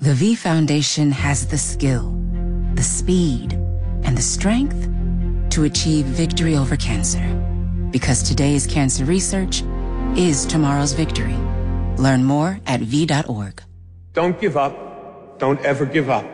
The V Foundation has the skill, the speed, and the strength to achieve victory over cancer. Because today's cancer research is tomorrow's victory. Learn more at V.org. Don't give up. Don't ever give up.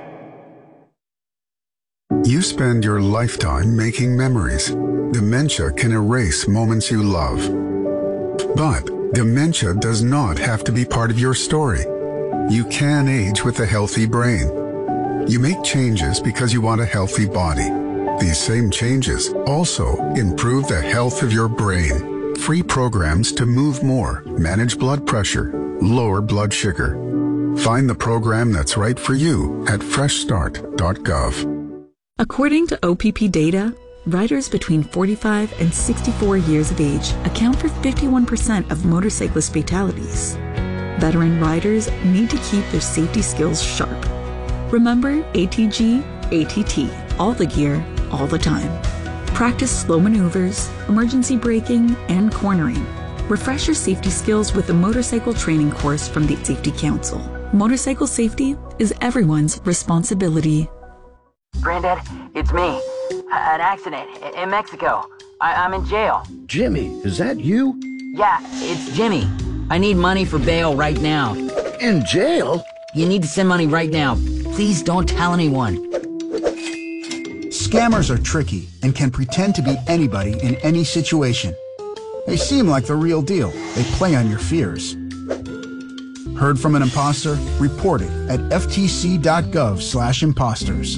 You spend your lifetime making memories. Dementia can erase moments you love. But dementia does not have to be part of your story. You can age with a healthy brain. You make changes because you want a healthy body. These same changes also improve the health of your brain. Free programs to move more, manage blood pressure, lower blood sugar. Find the program that's right for you at freshstart.gov. According to OPP data, riders between 45 and 64 years of age account for 51% of motorcyclist fatalities. Veteran riders need to keep their safety skills sharp. Remember ATG, ATT, all the gear, all the time. Practice slow maneuvers, emergency braking, and cornering. Refresh your safety skills with a motorcycle training course from the Safety Council. Motorcycle safety is everyone's responsibility. Granddad, it's me. An accident in Mexico. I'm in jail. Jimmy, is that you? Yeah, it's Jimmy. I need money for bail right now. In jail? You need to send money right now. Please don't tell anyone. Scammers are tricky and can pretend to be anybody in any situation. They seem like the real deal. They play on your fears. Heard from an imposter? Report it at ftc.gov/imposters.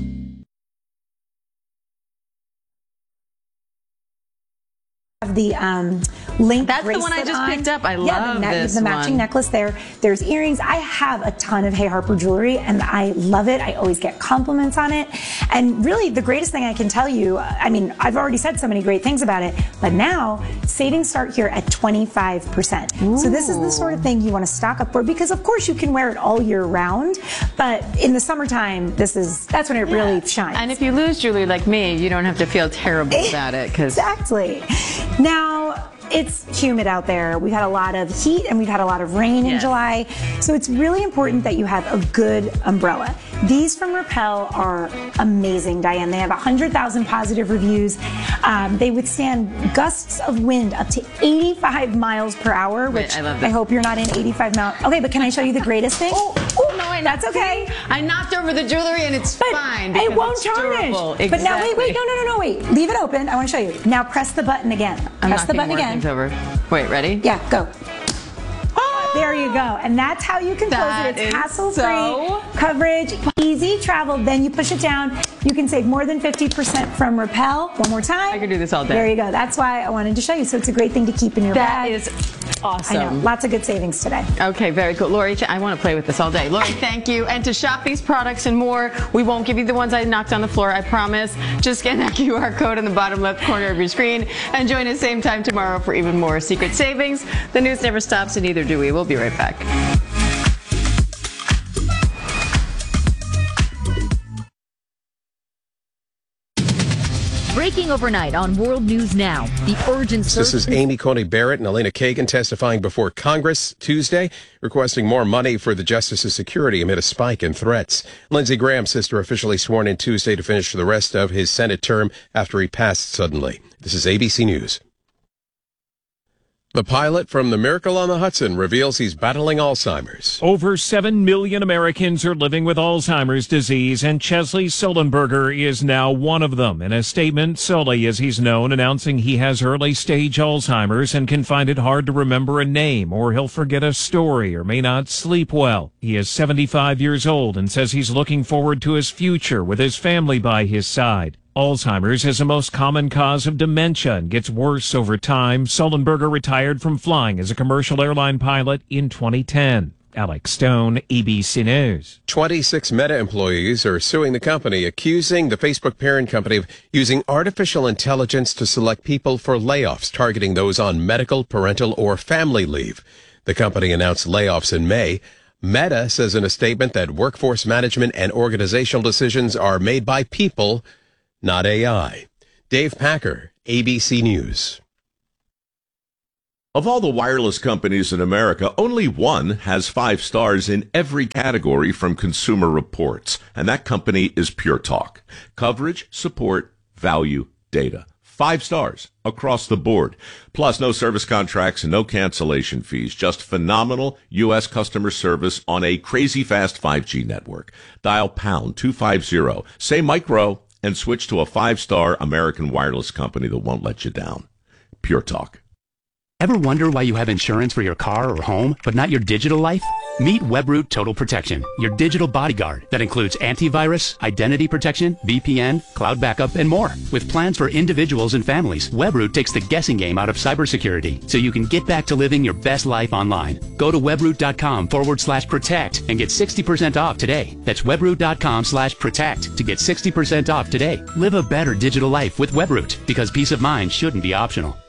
The link. That's the one I just picked up. I love this the matching necklace there. There's earrings. I have a ton of Hey Harper jewelry and I love it. I always get compliments on it. And really the greatest thing I can tell you, I mean, I've already said so many great things about it, but now savings start here at 25%. Ooh. So this is the sort of thing you want to stock up for because of course you can wear it all year round, but in the summertime, that's when it really shines. And if you lose jewelry like me, you don't have to feel terrible about it. Exactly. Now, it's humid out there. We've had a lot of heat and we've had a lot of rain in July. So it's really important that you have a good umbrella. These from Rappel are amazing, Diane. They have 100,000 positive reviews. They withstand gusts of wind up to 85 miles per hour, which I hope you're not in 85 miles. Okay, but can I show you the greatest thing? Oh, no, that's okay. I knocked over the jewelry and it's fine. It won't tarnish. Exactly. But now, wait, no, wait. Leave it open. I want to show you. Now press the button again. Press the button again. Over. Wait, ready? Yeah, go. There you go. And that's how you can close it. It's hassle-free coverage, easy travel. Then you push it down. You can save more than 50% from Rappel. One more time. I can do this all day. There you go. That's why I wanted to show you. So it's a great thing to keep in your bag. That is awesome. I know. Lots of good savings today. Okay, very cool. Lori, I want to play with this all day. Lori, thank you. And to shop these products and more, we won't give you the ones I knocked on the floor, I promise. Just scan that QR code in the bottom left corner of your screen and join us same time tomorrow for even more secret savings. The news never stops and neither do we. We'll be right back. Breaking overnight on World News Now, the urgent search. This is Amy Coney Barrett and Elena Kagan testifying before Congress Tuesday, requesting more money for the justice's security amid a spike in threats. Lindsey Graham's sister officially sworn in Tuesday to finish the rest of his Senate term after he passed suddenly. This is ABC News. The pilot from The Miracle on the Hudson reveals he's battling Alzheimer's. Over 7 million Americans are living with Alzheimer's disease, and Chesley Sullenberger is now one of them. In a statement, Sully, as he's known, announcing he has early-stage Alzheimer's and can find it hard to remember a name, or he'll forget a story, or may not sleep well. He is 75 years old and says he's looking forward to his future with his family by his side. Alzheimer's is the most common cause of dementia and gets worse over time. Sullenberger retired from flying as a commercial airline pilot in 2010. Alex Stone, ABC News. 26 Meta employees are suing the company, accusing the Facebook parent company of using artificial intelligence to select people for layoffs, targeting those on medical, parental, or family leave. The company announced layoffs in May. Meta says in a statement that workforce management and organizational decisions are made by people, not AI. Dave Packer, ABC News. Of all the wireless companies in America, only one has 5 stars in every category from Consumer Reports, and that company is Pure Talk. Coverage, support, value, data. 5 stars across the board. Plus, no service contracts and no cancellation fees. Just phenomenal U.S. customer service on a crazy fast 5G network. Dial pound 250, say micro, and switch to a 5-star American wireless company that won't let you down. Pure Talk. Ever wonder why you have insurance for your car or home, but not your digital life? Meet Webroot Total Protection, your digital bodyguard that includes antivirus, identity protection, VPN, cloud backup, and more. With plans for individuals and families, Webroot takes the guessing game out of cybersecurity so you can get back to living your best life online. Go to webroot.com/protect and get 60% off today. That's webroot.com/protect to get 60% off today. Live a better digital life with Webroot, because peace of mind shouldn't be optional.